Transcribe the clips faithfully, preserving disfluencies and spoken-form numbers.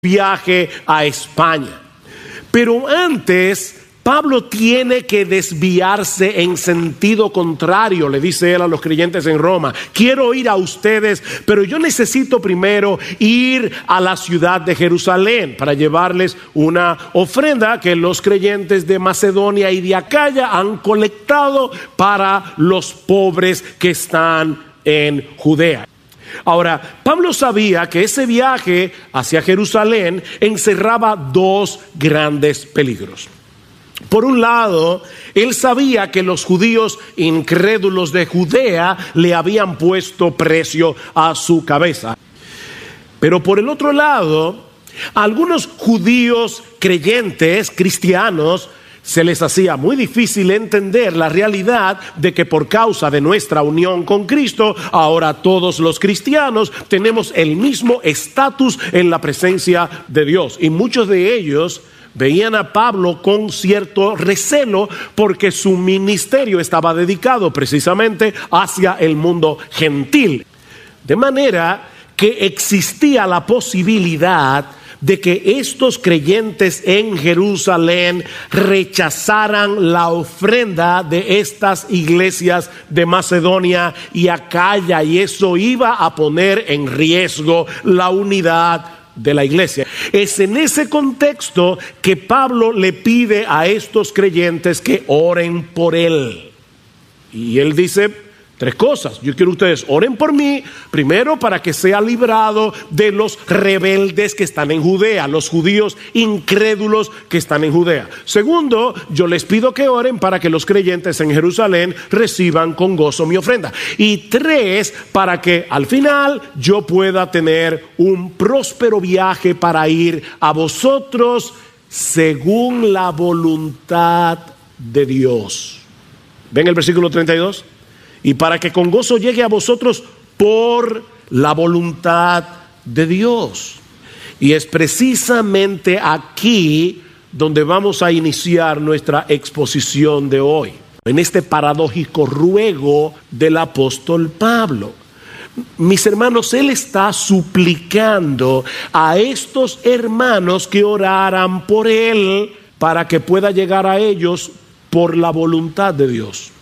viaje a España. Pero antes, Pablo tiene que desviarse en sentido contrario, le dice él a los creyentes en Roma. Quiero ir a ustedes, pero yo necesito primero ir a la ciudad de Jerusalén para llevarles una ofrenda que los creyentes de Macedonia y de Acaya han colectado para los pobres que están en Judea. Ahora, Pablo sabía que ese viaje hacia Jerusalén encerraba dos grandes peligros. Por un lado, él sabía que los judíos incrédulos de Judea le habían puesto precio a su cabeza. Pero por el otro lado, a algunos judíos creyentes, cristianos, se les hacía muy difícil entender la realidad de que por causa de nuestra unión con Cristo, ahora todos los cristianos tenemos el mismo estatus en la presencia de Dios. Y muchos de ellos veían a Pablo con cierto recelo porque su ministerio estaba dedicado precisamente hacia el mundo gentil. De manera que existía la posibilidad de que estos creyentes en Jerusalén rechazaran la ofrenda de estas iglesias de Macedonia y Acaya, y eso iba a poner en riesgo la unidad de la iglesia. Es en ese contexto que Pablo le pide a estos creyentes que oren por él. Y él dice tres cosas. Yo quiero que ustedes oren por mí, primero para que sea librado de los rebeldes que están en Judea, los judíos incrédulos que están en Judea. Segundo, yo les pido que oren para que los creyentes en Jerusalén reciban con gozo mi ofrenda. Y tres, para que al final yo pueda tener un próspero viaje para ir a vosotros según la voluntad de Dios. ¿Ven el versículo treinta y dos? Y para que con gozo llegue a vosotros por la voluntad de Dios. Y es precisamente aquí donde vamos a iniciar nuestra exposición de hoy, en este paradójico ruego del apóstol Pablo. Mis hermanos, él está suplicando a estos hermanos que oraran por él para que pueda llegar a ellos por la voluntad de Dios.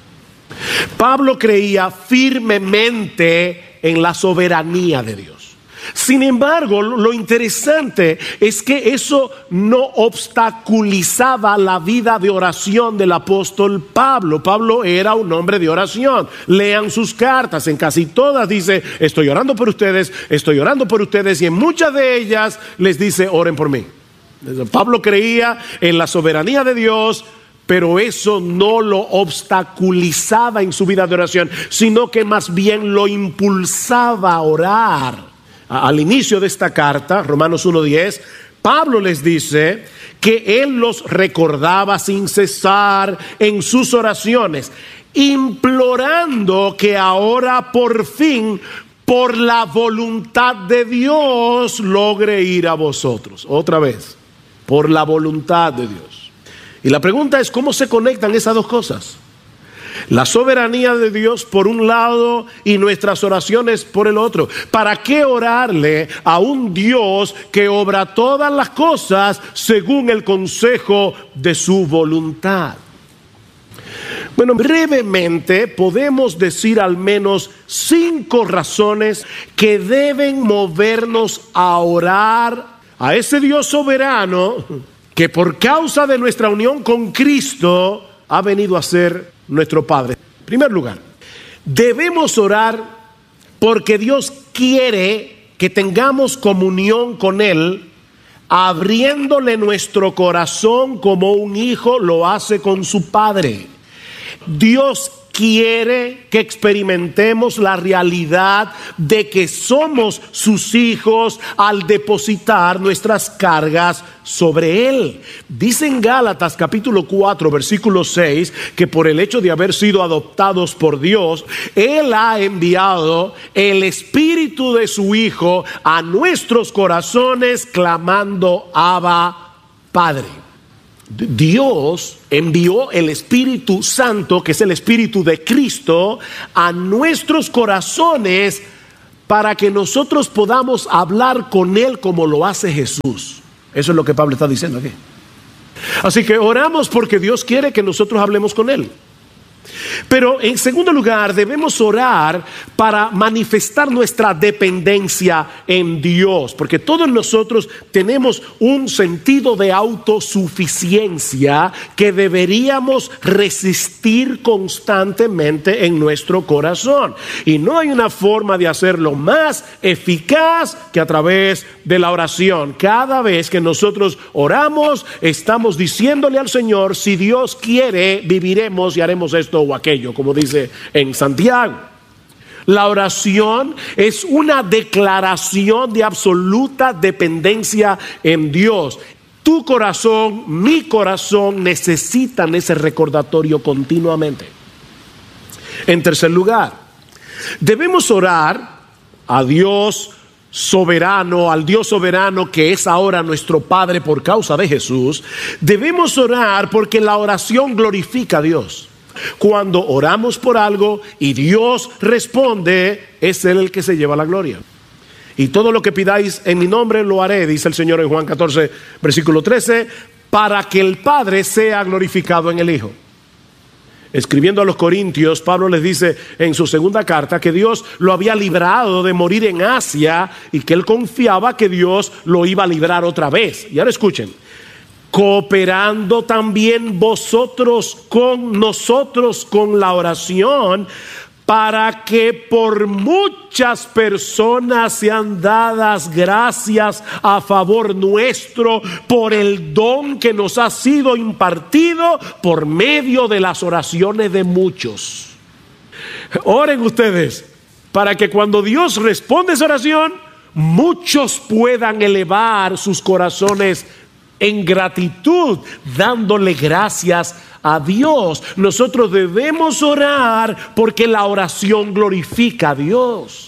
Pablo creía firmemente en la soberanía de Dios. Sin embargo, lo interesante es que eso no obstaculizaba la vida de oración del apóstol Pablo. Pablo era un hombre de oración. Lean sus cartas, en casi todas dice: estoy orando por ustedes, estoy orando por ustedes, y en muchas de ellas les dice: oren por mí. Pablo creía en la soberanía de Dios, pero eso no lo obstaculizaba en su vida de oración, sino que más bien lo impulsaba a orar. Al inicio de esta carta, Romanos uno diez, Pablo les dice que él los recordaba sin cesar en sus oraciones, implorando que ahora por fin, por la voluntad de Dios, logre ir a vosotros. Otra vez, por la voluntad de Dios. Y la pregunta es: ¿cómo se conectan esas dos cosas? La soberanía de Dios por un lado y nuestras oraciones por el otro. ¿Para qué orarle a un Dios que obra todas las cosas según el consejo de su voluntad? Bueno, brevemente podemos decir al menos cinco razones que deben movernos a orar a ese Dios soberano que por causa de nuestra unión con Cristo ha venido a ser nuestro Padre. En primer lugar, debemos orar porque Dios quiere que tengamos comunión con Él, abriéndole nuestro corazón como un hijo lo hace con su padre. Dios quiere que experimentemos la realidad de que somos sus hijos al depositar nuestras cargas sobre Él. Dice en Gálatas capítulo cuatro versículo seis que por el hecho de haber sido adoptados por Dios, Él ha enviado el Espíritu de su Hijo a nuestros corazones, clamando: Abba, Padre. Dios envió el Espíritu Santo, que es el Espíritu de Cristo, a nuestros corazones para que nosotros podamos hablar con Él como lo hace Jesús. Eso es lo que Pablo está diciendo aquí. Así que oramos porque Dios quiere que nosotros hablemos con Él. Pero en segundo lugar, debemos orar para manifestar nuestra dependencia en Dios, porque todos nosotros tenemos un sentido de autosuficiencia que deberíamos resistir constantemente en nuestro corazón. Y no hay una forma de hacerlo más eficaz que a través de la oración. Cada vez que nosotros oramos, estamos diciéndole al Señor: si Dios quiere, viviremos y haremos esto o aquello, como dice en Santiago. La oración es una declaración de absoluta dependencia en Dios. Tu corazón, mi corazón necesitan ese recordatorio continuamente. En tercer lugar, debemos orar a Dios soberano, al Dios soberano que es ahora nuestro Padre por causa de Jesús. Debemos orar porque la oración glorifica a Dios. Cuando oramos por algo y Dios responde, es Él el que se lleva la gloria. Y todo lo que pidáis en mi nombre lo haré, dice el Señor en Juan catorce, versículo trece, para que el Padre sea glorificado en el Hijo. Escribiendo a los Corintios, Pablo les dice en su segunda carta que Dios lo había librado de morir en Asia y que él confiaba que Dios lo iba a librar otra vez. Y ahora escuchen: cooperando también vosotros con nosotros con la oración, para que por muchas personas sean dadas gracias a favor nuestro por el don que nos ha sido impartido por medio de las oraciones de muchos. Oren ustedes para que cuando Dios responde esa oración, muchos puedan elevar sus corazones en gratitud, dándole gracias a Dios. Nosotros debemos orar porque la oración glorifica a Dios.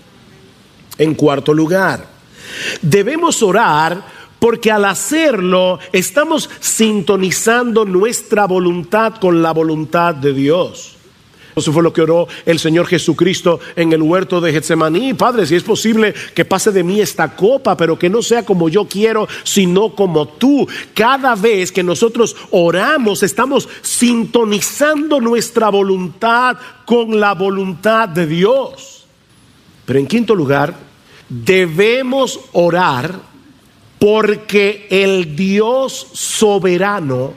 En cuarto lugar, debemos orar porque al hacerlo estamos sintonizando nuestra voluntad con la voluntad de Dios. Eso fue lo que oró el Señor Jesucristo en el huerto de Getsemaní: Padre, si es posible que pase de mí esta copa, pero que no sea como yo quiero, sino como tú. Cada vez que nosotros oramos, estamos sintonizando nuestra voluntad con la voluntad de Dios. Pero en quinto lugar, debemos orar porque el Dios soberano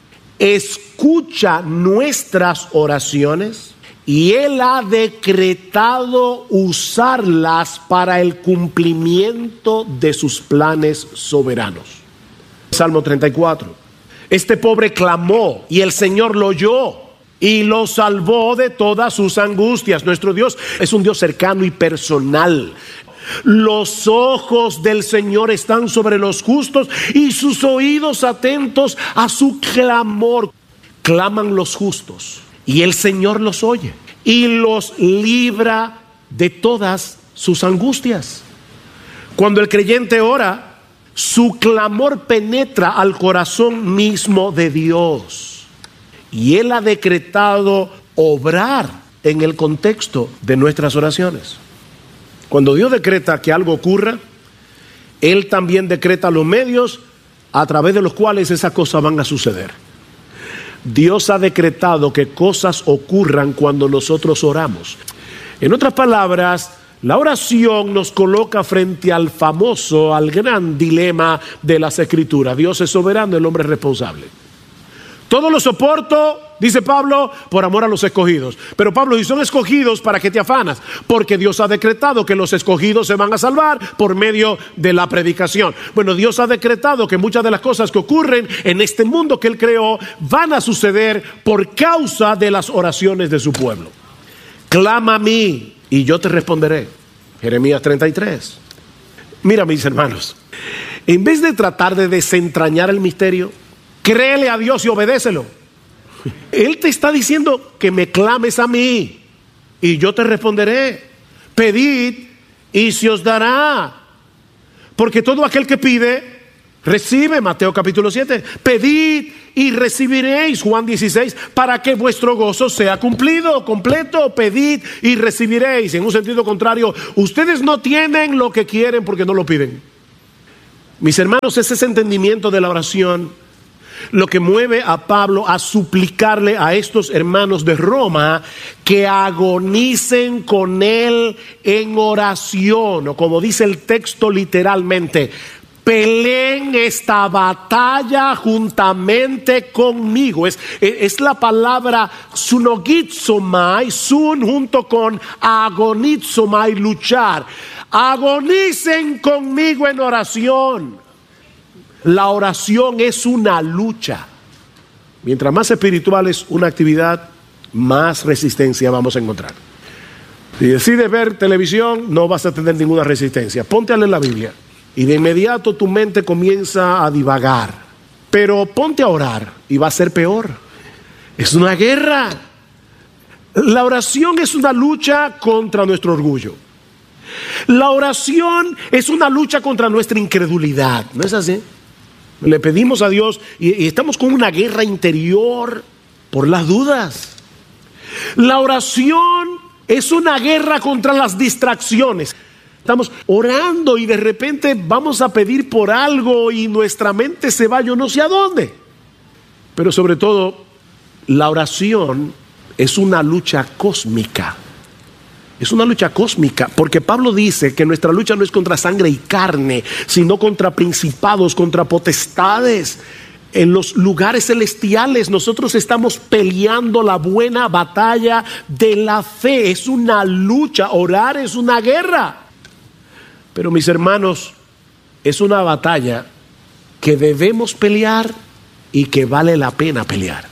escucha nuestras oraciones y Él ha decretado usarlas para el cumplimiento de sus planes soberanos. Salmo treinta y cuatro. Este pobre clamó y el Señor lo oyó y lo salvó de todas sus angustias. Nuestro Dios es un Dios cercano y personal. Los ojos del Señor están sobre los justos y sus oídos atentos a su clamor. Claman los justos y el Señor los oye y los libra de todas sus angustias. Cuando el creyente ora, su clamor penetra al corazón mismo de Dios y Él ha decretado obrar en el contexto de nuestras oraciones. Cuando Dios decreta que algo ocurra, Él también decreta los medios a través de los cuales esas cosas van a suceder. Dios ha decretado que cosas ocurran cuando nosotros oramos. En otras palabras, la oración nos coloca frente al famoso, al gran dilema de las Escrituras. Dios es soberano, el hombre es responsable. Todo lo soporto, dice Pablo, por amor a los escogidos. Pero Pablo dice: son escogidos, ¿para qué te afanas? Porque Dios ha decretado que los escogidos se van a salvar por medio de la predicación. Bueno, Dios ha decretado que muchas de las cosas que ocurren en este mundo que Él creó van a suceder por causa de las oraciones de su pueblo. Clama a mí y yo te responderé. Jeremías treinta y tres. Mira, mis hermanos, en vez de tratar de desentrañar el misterio, créele a Dios y obedécelo. Él te está diciendo que me clames a mí y yo te responderé. Pedid y se os dará. Porque todo aquel que pide, Recibe, Mateo capítulo siete. Pedid y recibiréis, Juan dieciséis, para que vuestro gozo sea cumplido, completo. Pedid y recibiréis. En un sentido contrario, ustedes no tienen lo que quieren porque no lo piden. Mis hermanos, es ese entendimiento de la oración lo que mueve a Pablo a suplicarle a estos hermanos de Roma que agonicen con él en oración, o como dice el texto literalmente, peleen esta batalla juntamente conmigo. Es, es la palabra sunogizomai, sun junto con agonizomai, luchar. Agonicen conmigo en oración. La oración es una lucha. Mientras más espiritual es una actividad, más resistencia vamos a encontrar. Si decides ver televisión, no vas a tener ninguna resistencia. Ponte a leer la Biblia y de inmediato tu mente comienza a divagar. Pero ponte a orar y va a ser peor. Es una guerra. La oración es una lucha contra nuestro orgullo. La oración es una lucha contra nuestra incredulidad. ¿No es así? Le pedimos a Dios y, y estamos con una guerra interior por las dudas. La oración es una guerra contra las distracciones. Estamos orando y de repente vamos a pedir por algo y nuestra mente se va yo no sé a dónde. Pero sobre todo, la oración es una lucha cósmica. Es una lucha cósmica, porque Pablo dice que nuestra lucha no es contra sangre y carne, sino contra principados, contra potestades. En los lugares celestiales nosotros estamos peleando la buena batalla de la fe. Es una lucha, orar es una guerra. Pero mis hermanos, es una batalla que debemos pelear y que vale la pena pelear.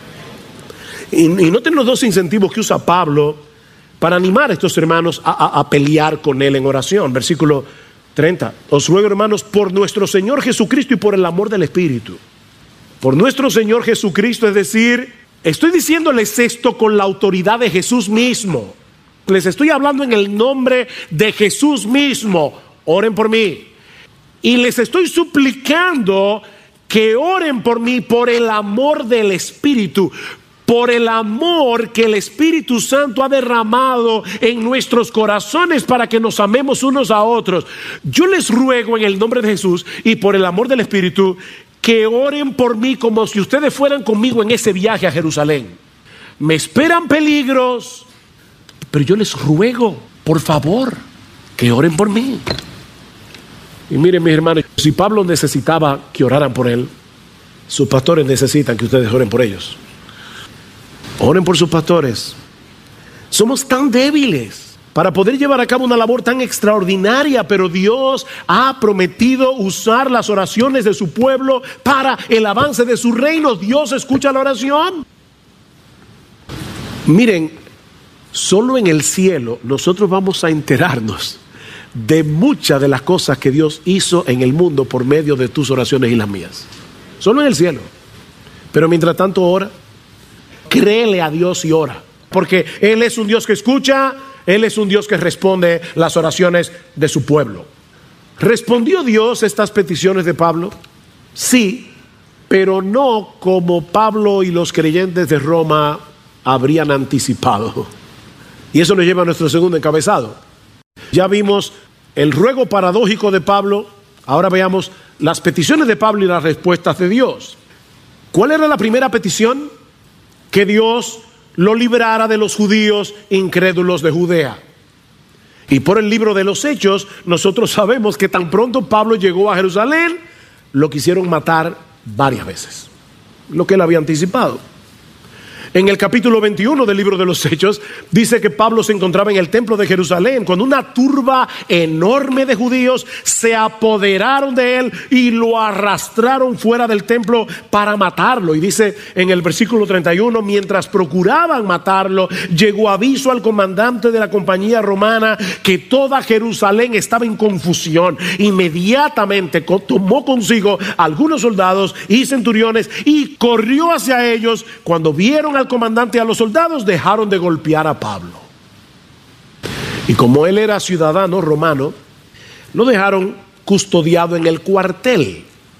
Y, y noten los dos incentivos que usa Pablo para animar a estos hermanos a, a, a pelear con él en oración. Versículo treinta. Os ruego, hermanos, por nuestro Señor Jesucristo y por el amor del Espíritu. Por nuestro Señor Jesucristo, es decir, estoy diciéndoles esto con la autoridad de Jesús mismo. Les estoy hablando en el nombre de Jesús mismo. Oren por mí. Y les estoy suplicando que oren por mí por el amor del Espíritu. Por el amor que el Espíritu Santo ha derramado en nuestros corazones para que nos amemos unos a otros. Yo les ruego en el nombre de Jesús y por el amor del Espíritu que oren por mí como si ustedes fueran conmigo en ese viaje a Jerusalén. Me esperan peligros, pero yo les ruego, por favor, que oren por mí. Y miren, mis hermanos, si Pablo necesitaba que oraran por él, sus pastores necesitan que ustedes oren por ellos. Oren por sus pastores. Somos tan débiles para poder llevar a cabo una labor tan extraordinaria, pero Dios ha prometido usar las oraciones de su pueblo para el avance de su reino. Dios escucha la oración. Miren, solo en el cielo nosotros vamos a enterarnos de muchas de las cosas que Dios hizo en el mundo por medio de tus oraciones y las mías. Solo en el cielo. Pero mientras tanto ora. Créele a Dios y ora, porque Él es un Dios que escucha, Él es un Dios que responde las oraciones de su pueblo. ¿Respondió Dios estas peticiones de Pablo? Sí, pero no como Pablo y los creyentes de Roma habrían anticipado. Y eso nos lleva a nuestro segundo encabezado. Ya vimos el ruego paradójico de Pablo, ahora veamos las peticiones de Pablo y las respuestas de Dios. ¿Cuál era la primera petición? Que Dios lo librara de los judíos incrédulos de Judea. Y por el libro de los Hechos, nosotros sabemos que tan pronto Pablo llegó a Jerusalén, lo quisieron matar varias veces, lo que él había anticipado. En el capítulo veintiuno del libro de los Hechos, dice que Pablo se encontraba en el templo de Jerusalén cuando una turba enorme de judíos se apoderaron de él y lo arrastraron fuera del templo para matarlo. Y dice en el versículo treinta y uno, mientras procuraban matarlo, llegó aviso al comandante de la compañía romana que toda Jerusalén estaba en confusión. Inmediatamente tomó consigo algunos soldados y centuriones y corrió hacia ellos. Cuando vieron al comandante y a los soldados, dejaron de golpear a Pablo. Y como él era ciudadano romano, lo dejaron custodiado en el cuartel.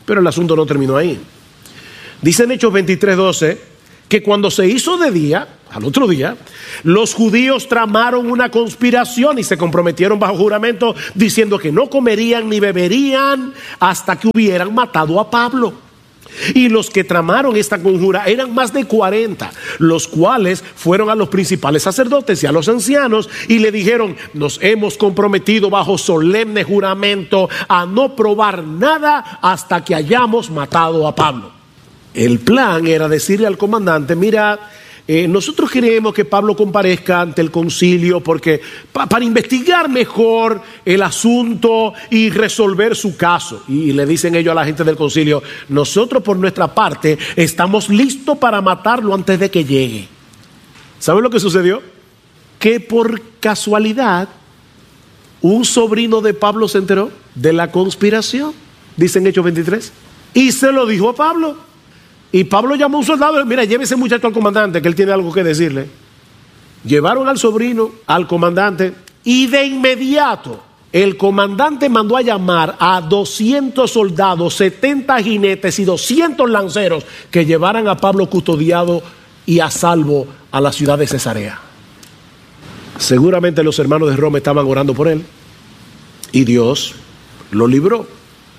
Pero el asunto no terminó ahí. Dice en Hechos veintitrés doce que cuando se hizo de día, al otro día, los judíos tramaron una conspiración y se comprometieron bajo juramento diciendo que no comerían ni beberían hasta que hubieran matado a Pablo. Y los que tramaron esta conjura eran más de cuarenta, los cuales fueron a los principales sacerdotes y a los ancianos y le dijeron: nos hemos comprometido bajo solemne juramento a no probar nada hasta que hayamos matado a Pablo. El plan era decirle al comandante: mira, eh, nosotros queremos que Pablo comparezca ante el concilio porque pa, para investigar mejor el asunto y resolver su caso. Y le dicen ellos a la gente del concilio: nosotros por nuestra parte estamos listos para matarlo antes de que llegue. ¿Saben lo que sucedió? Que por casualidad un sobrino de Pablo se enteró de la conspiración, dice en Hechos veintitrés, y se lo dijo a Pablo. Y Pablo llamó a un soldado: mira, lleve ese muchacho al comandante, que él tiene algo que decirle. Llevaron al sobrino, al comandante, y de inmediato el comandante mandó a llamar a doscientos soldados, setenta jinetes y doscientos lanceros que llevaran a Pablo custodiado y a salvo a la ciudad de Cesarea. Seguramente los hermanos de Roma estaban orando por él y Dios lo libró.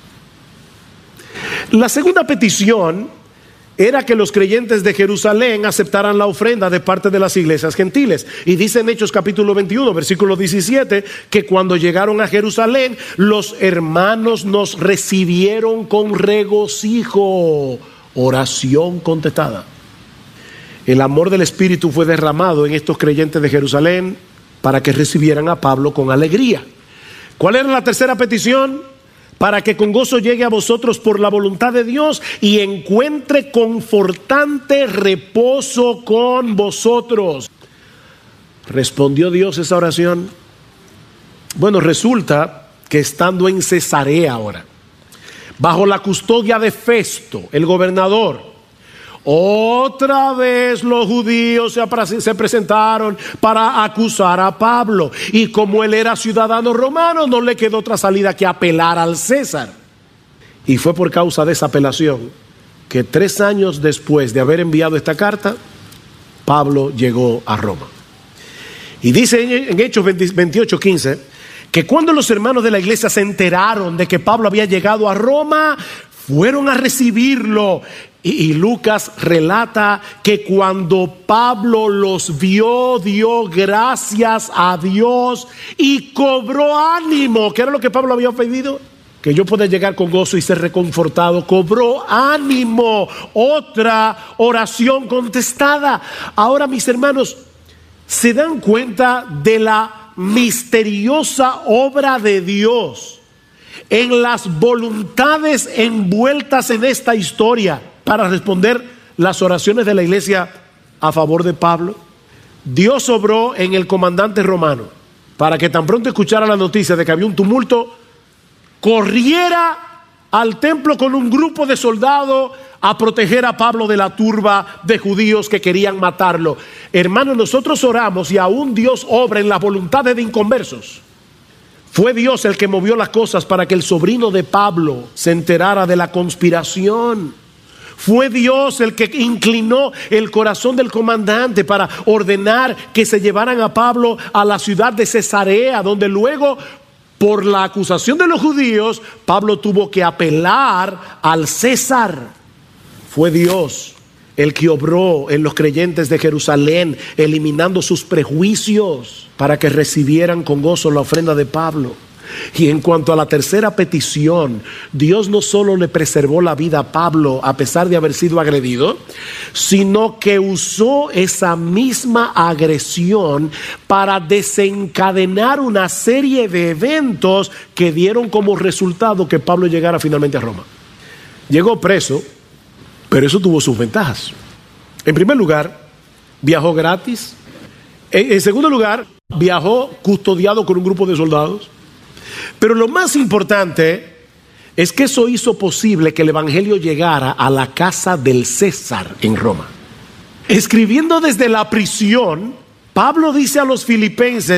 La segunda petición era que los creyentes de Jerusalén aceptaran la ofrenda de parte de las iglesias gentiles. Y dice en Hechos capítulo veintiuno, versículo diecisiete, que cuando llegaron a Jerusalén, los hermanos nos recibieron con regocijo. Oración contestada. El amor del Espíritu fue derramado en estos creyentes de Jerusalén para que recibieran a Pablo con alegría. ¿Cuál era la tercera petición? Para que con gozo llegue a vosotros por la voluntad de Dios y encuentre confortante reposo con vosotros. ¿Respondió Dios esa oración? Bueno, resulta que estando en Cesarea ahora, bajo la custodia de Festo, el gobernador, otra vez los judíos se presentaron para acusar a Pablo. Y como él era ciudadano romano, no le quedó otra salida que apelar al César. Y fue por causa de esa apelación que tres años después de haber enviado esta carta, Pablo llegó a Roma. Y dice en Hechos veintiocho quince que cuando los hermanos de la iglesia se enteraron de que Pablo había llegado a Roma, fueron a recibirlo. Y, y Lucas relata que cuando Pablo los vio, dio gracias a Dios y cobró ánimo. ¿Qué era lo que Pablo había pedido? Que yo pueda llegar con gozo y ser reconfortado. Cobró ánimo. Otra oración contestada. Ahora, mis hermanos, ¿se dan cuenta de la misteriosa obra de Dios en las voluntades envueltas en esta historia para responder las oraciones de la iglesia a favor de Pablo? Dios obró en el comandante romano para que tan pronto escuchara la noticia de que había un tumulto, corriera al templo con un grupo de soldados a proteger a Pablo de la turba de judíos que querían matarlo. Hermanos, nosotros oramos y aún Dios obra en las voluntades de inconversos. Fue Dios el que movió las cosas para que el sobrino de Pablo se enterara de la conspiración. Fue Dios el que inclinó el corazón del comandante para ordenar que se llevaran a Pablo a la ciudad de Cesarea, donde luego, por la acusación de los judíos, Pablo tuvo que apelar al César. Fue Dios el que obró en los creyentes de Jerusalén, eliminando sus prejuicios para que recibieran con gozo la ofrenda de Pablo. Y en cuanto a la tercera petición, Dios no solo le preservó la vida a Pablo a pesar de haber sido agredido, sino que usó esa misma agresión para desencadenar una serie de eventos que dieron como resultado que Pablo llegara finalmente a Roma. Llegó preso, pero eso tuvo sus ventajas. En primer lugar, viajó gratis. En, en segundo lugar, viajó custodiado con un grupo de soldados. Pero lo más importante es que eso hizo posible que el evangelio llegara a la casa del César en Roma. Escribiendo desde la prisión, Pablo dice a los filipenses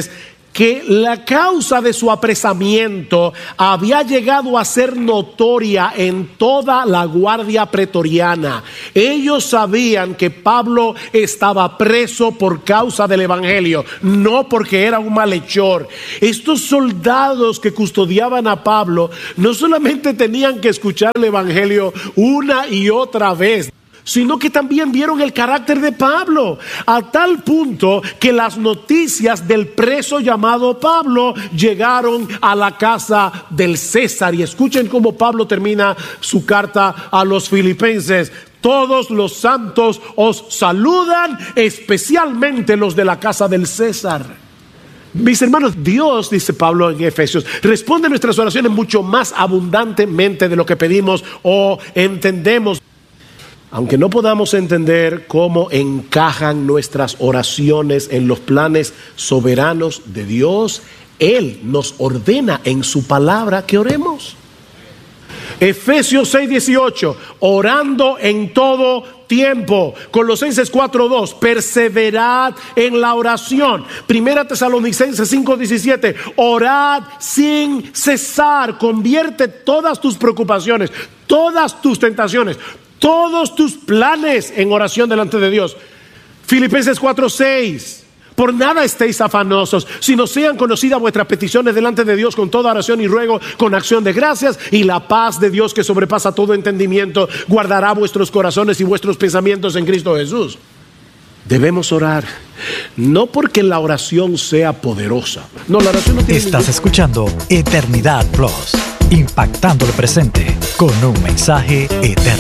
que la causa de su apresamiento había llegado a ser notoria en toda la guardia pretoriana. Ellos sabían que Pablo estaba preso por causa del evangelio, no porque era un malhechor. Estos soldados que custodiaban a Pablo no solamente tenían que escuchar el evangelio una y otra vez, sino que también vieron el carácter de Pablo, a tal punto que las noticias del preso llamado Pablo llegaron a la casa del César. Y escuchen cómo Pablo termina su carta a los filipenses: todos los santos os saludan, especialmente los de la casa del César. Mis hermanos, Dios, dice Pablo en Efesios, responde a nuestras oraciones mucho más abundantemente de lo que pedimos o entendemos. Aunque no podamos entender cómo encajan nuestras oraciones en los planes soberanos de Dios, Él nos ordena en su palabra que oremos. Efesios seis dieciocho, orando en todo tiempo. Colosenses cuatro dos, perseverad en la oración. Primera Tesalonicenses cinco diecisiete, orad sin cesar. Convierte todas tus preocupaciones, todas tus tentaciones, todos tus planes en oración delante de Dios. Filipenses cuatro seis, por nada estéis afanosos, sino sean conocidas vuestras peticiones delante de Dios con toda oración y ruego, con acción de gracias, y la paz de Dios que sobrepasa todo entendimiento guardará vuestros corazones y vuestros pensamientos en Cristo Jesús. Debemos orar, no porque la oración sea poderosa. No, la oración no tiene Estás ningún... escuchando Eternidad Plus, impactando el presente con un mensaje eterno.